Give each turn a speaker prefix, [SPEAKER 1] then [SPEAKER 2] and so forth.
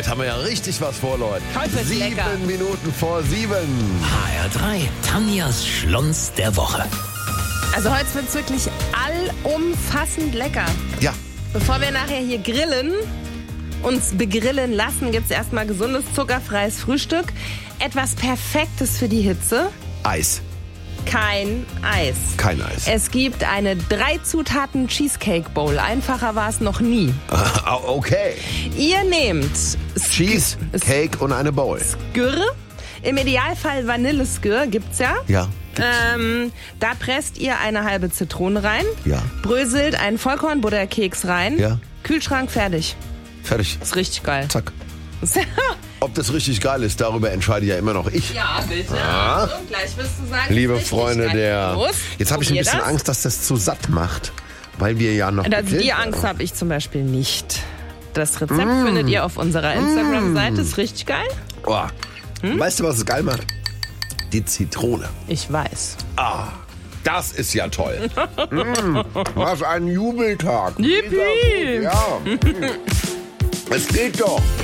[SPEAKER 1] heute haben wir ja richtig was vor, Leute.
[SPEAKER 2] Heute wird's
[SPEAKER 1] 7
[SPEAKER 2] lecker.
[SPEAKER 1] Minuten vor 7.
[SPEAKER 3] HR3, Tanjas Schlons der Woche.
[SPEAKER 2] Also heute wird es wirklich allumfassend lecker.
[SPEAKER 1] Ja,
[SPEAKER 2] Bevor wir nachher hier uns begrillen lassen, gibt es erstmal gesundes, zuckerfreies Frühstück. Etwas Perfektes für die Hitze.
[SPEAKER 1] Eis.
[SPEAKER 2] Kein Eis.
[SPEAKER 1] Kein Eis.
[SPEAKER 2] Es gibt eine 3-Zutaten-Cheesecake-Bowl. Einfacher war es noch nie.
[SPEAKER 1] Okay.
[SPEAKER 2] Ihr nehmt
[SPEAKER 1] Cheese, Cake und eine Bowl.
[SPEAKER 2] Skür. Im Idealfall Vanilleskür gibt's ja.
[SPEAKER 1] Ja.
[SPEAKER 2] Da presst ihr eine halbe Zitrone rein.
[SPEAKER 1] Ja.
[SPEAKER 2] Bröselt einen Vollkornbutterkeks rein.
[SPEAKER 1] Ja.
[SPEAKER 2] Kühlschrank fertig.
[SPEAKER 1] Fertig.
[SPEAKER 2] Ist richtig geil.
[SPEAKER 1] Zack. Ob das richtig geil ist, darüber entscheide ja immer noch ich.
[SPEAKER 2] Ja, bitte.
[SPEAKER 1] Ah.
[SPEAKER 2] So, gleich wirst du sagen,
[SPEAKER 1] Liebe
[SPEAKER 2] ist richtig
[SPEAKER 1] Freunde
[SPEAKER 2] geil. Los,
[SPEAKER 1] Jetzt habe ich ein
[SPEAKER 2] probier
[SPEAKER 1] bisschen
[SPEAKER 2] das.
[SPEAKER 1] Angst, dass das zu satt macht, weil wir ja noch...
[SPEAKER 2] Also
[SPEAKER 1] gegrillt
[SPEAKER 2] die
[SPEAKER 1] haben.
[SPEAKER 2] Angst habe ich zum Beispiel nicht. Das Rezept findet ihr auf unserer Instagram-Seite. Ist richtig geil.
[SPEAKER 1] Oh. Weißt du, was es geil macht? Die Zitrone.
[SPEAKER 2] Ich weiß.
[SPEAKER 1] Das ist ja toll. Was ein Jubeltag.
[SPEAKER 2] Yippie!
[SPEAKER 1] Ja. Es geht doch.